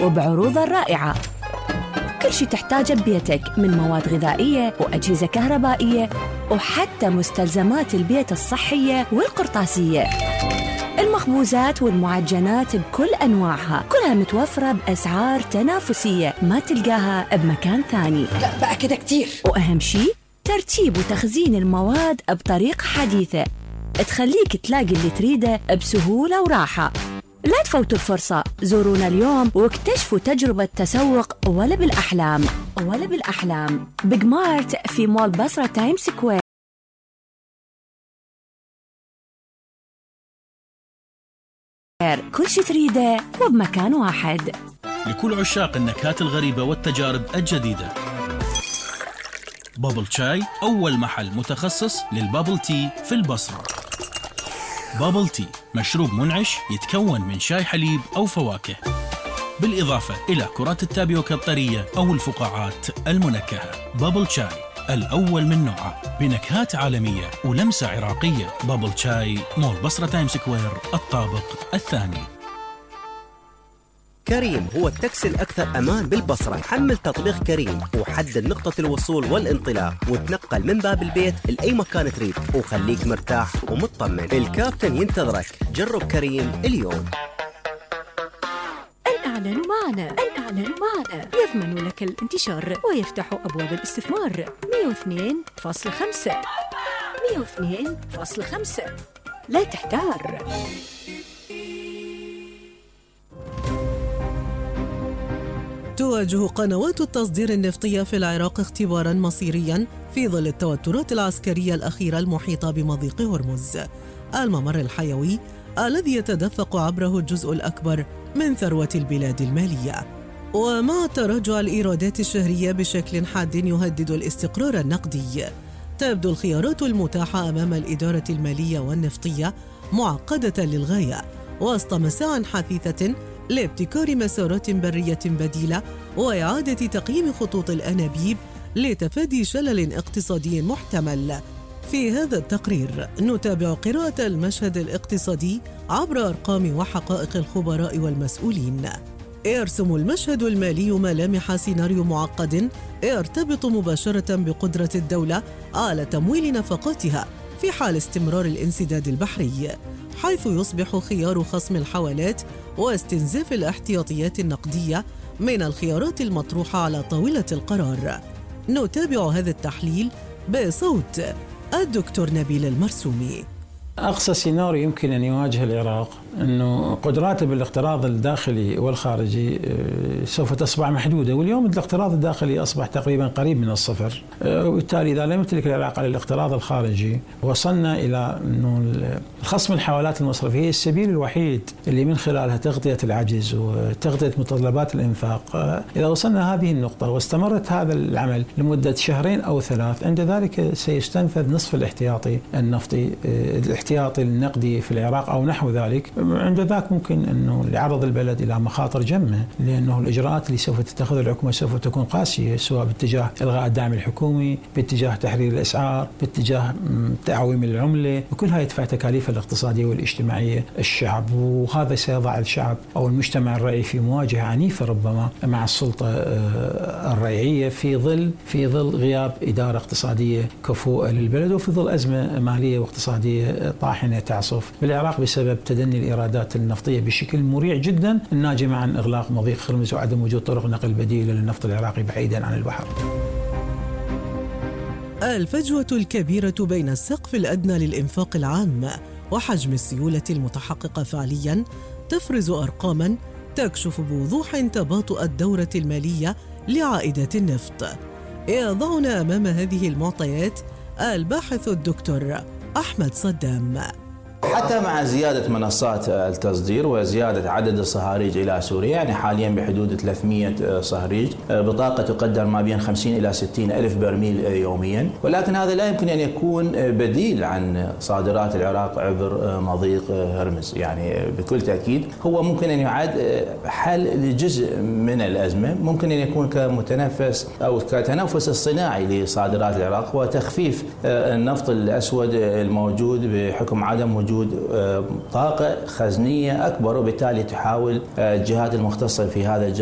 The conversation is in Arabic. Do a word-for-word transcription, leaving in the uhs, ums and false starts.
وبعروض رائعة. كل شي تحتاجه ببيتك من مواد غذائية وأجهزة كهربائية وحتى مستلزمات البيت الصحية والقرطاسية. المخبوزات والمعجنات بكل أنواعها كلها متوفرة بأسعار تنافسية ما تلقاها بمكان ثاني. لا بقى كده كتير. وأهم شي ترتيب وتخزين المواد بطريقة حديثة تخليك تلاقي اللي تريده بسهولة وراحة. لا تفوتوا الفرصة، زورونا اليوم واكتشفوا تجربة تسوق ولا بالأحلام ولا بالأحلام. بيج مارت في مول بصرة تايم سكوير. كل شي تريده وبمكان واحد. لكل عشاق النكهات الغريبة والتجارب الجديدة، بابل شاي أول محل متخصص للبابل تي في البصرة. بابل تي مشروب منعش يتكون من شاي حليب أو فواكه، بالإضافة إلى كرات التابيوكا الطرية أو الفقاعات المنكهة. بابل شاي الأول من نوعه بنكهات عالمية ولمسة عراقية. بابل شاي، مول بصرة تايم سكوير، الطابق الثاني. كريم هو التاكسي الأكثر أمان بالبصرة. حمل تطبيق كريم وحدد نقطة الوصول والانطلاق وتنقل من باب البيت لأي مكان تريد وخليك مرتاح ومطمن. الكابتن ينتظرك. جرب كريم اليوم. الإعلان معنا الإعلان معنا يضمن لك الانتشار ويفتح أبواب الاستثمار. مئة واثنين فاصلة خمسة مئة واثنين فاصلة خمسة. لا تحتار. تواجه قنوات التصدير النفطية في العراق اختباراً مصيرياً في ظل التوترات العسكرية الأخيرة المحيطة بمضيق هرمز، الممر الحيوي الذي يتدفق عبره الجزء الأكبر من ثروة البلاد المالية. ومع تراجع الإيرادات الشهرية بشكل حاد يهدد الاستقرار النقدي، تبدو الخيارات المتاحة أمام الإدارة المالية والنفطية معقدة للغاية، وسط مساعٍ حثيثة لابتكار مسارات برية بديلة وإعادة تقييم خطوط الأنابيب لتفادي شلل اقتصادي محتمل. في هذا التقرير نتابع قراءة المشهد الاقتصادي عبر أرقام وحقائق الخبراء والمسؤولين. يرسم المشهد المالي ملامح سيناريو معقد يرتبط مباشرة بقدرة الدولة على تمويل نفقاتها في حال استمرار الانسداد البحري، حيث يصبح خيار خصم الحوالات واستنزاف الاحتياطيات النقدية من الخيارات المطروحة على طاولة القرار. نتابع هذا التحليل بصوت الدكتور نبيل المرسومي. أقصى سيناريو يمكن أن يواجه العراق أنه قدراته بالاقتراض الداخلي والخارجي سوف تصبح محدودة، واليوم الاقتراض الداخلي أصبح تقريبا قريب من الصفر، وبالتالي إذا لم يمتلك العراق على الاقتراض الخارجي وصلنا إلى أنه خصم الحوالات المصرفية السبيل الوحيد اللي من خلالها تغطية العجز وتغطية متطلبات الإنفاق. إذا وصلنا هذه النقطة واستمرت هذا العمل لمدة شهرين أو ثلاث، عند ذلك سيستنفذ نصف الاحتياطي النفطي الاحتياطي النقدي في العراق أو نحو ذلك. عند ذاك ممكن أنه يعرض البلد إلى مخاطر جمة، لأنه الإجراءات اللي سوف تتخذها الحكومة سوف تكون قاسية، سواء باتجاه إلغاء الدعم الحكومي، باتجاه تحرير الأسعار، باتجاه تعويم العملة، وكلها يدفع تكاليف الاقتصادية والاجتماعية الشعب، وهذا سيضع الشعب أو المجتمع الرأي في مواجهة عنيفة ربما مع السلطة الرئيسية في ظل في ظل غياب إدارة اقتصادية كفؤة للبلد، وفي ظل أزمة مالية واقتصادية طاحنة تعصف بالعراق بسبب تدني الإيرادات النفطية بشكل مريع جدا الناجمة عن إغلاق مضيق هرمز وعدم وجود طرق نقل بديلة للنفط العراقي بعيدا عن البحر. الفجوة الكبيرة بين السقف الأدنى للإنفاق العام وحجم السيولة المتحققة فعليا تفرز أرقاما تكشف بوضوح تباطؤ الدورة المالية لعائدات النفط. يضعنا أمام هذه المعطيات الباحث الدكتور أحمد صدام. حتى مع زيادة منصات التصدير وزيادة عدد الصهاريج إلى سوريا، يعني حاليا بحدود ثلاثمئة صهريج بطاقة تقدر ما بين خمسين إلى ستين ألف برميل يوميا، ولكن هذا لا يمكن أن يكون بديل عن صادرات العراق عبر مضيق هرمز. يعني بكل تأكيد هو ممكن أن يعد حل لجزء من الأزمة، ممكن أن يكون كمتنفس أو كتنفس الصناعي لصادرات العراق وتخفيف النفط الأسود الموجود بحكم عدم وجود طاقة خزنية أكبر، وبالتالي تحاول الجهات المختصة في هذا